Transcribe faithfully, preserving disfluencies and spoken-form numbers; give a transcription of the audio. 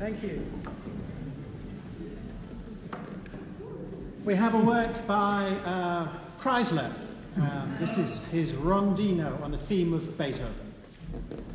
Thank you. We have a work by uh, Kreisler. Um, this is his Rondino on a theme of Beethoven.